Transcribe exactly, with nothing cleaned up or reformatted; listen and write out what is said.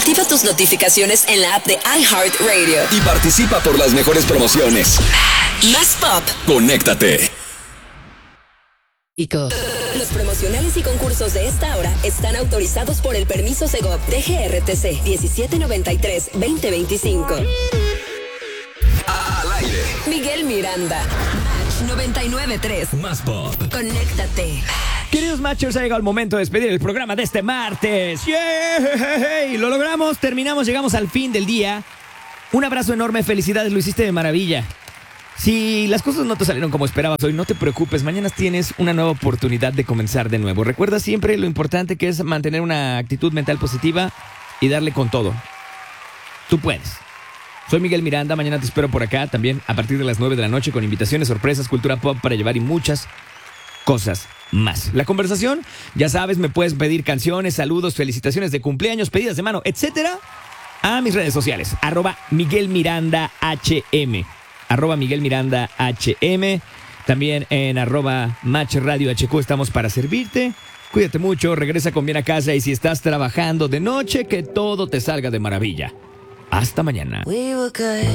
Activa tus notificaciones en la app de iHeartRadio. Y participa por las mejores promociones. Más pop. Conéctate. Los promocionales y concursos de esta hora están autorizados por el permiso Segov de G R T C diecisiete noventa y tres veinte veinticinco. Al aire. Miguel Miranda. Match noventa y nueve tres. Más pop. Conéctate. Queridos Matchers, ha llegado el momento de despedir el programa de este martes. ¡Yay! Lo logramos, terminamos, llegamos al fin del día. Un abrazo enorme, felicidades, lo hiciste de maravilla. Si las cosas no te salieron como esperabas hoy, no te preocupes, mañana tienes una nueva oportunidad de comenzar de nuevo. Recuerda siempre lo importante que es mantener una actitud mental positiva y darle con todo. Tú puedes. Soy Miguel Miranda, mañana te espero por acá también a partir de las nueve de la noche con invitaciones, sorpresas, cultura pop para llevar y muchas cosas más. La conversación, ya sabes, me puedes pedir canciones, saludos, felicitaciones de cumpleaños, pedidas de mano, etcétera, a mis redes sociales, arroba Miguel Miranda H M. Arroba Miguel Miranda H M. También en arroba Match Radio H Q estamos para servirte. Cuídate mucho, regresa con bien a casa y si estás trabajando de noche, que todo te salga de maravilla. Hasta mañana. We were good,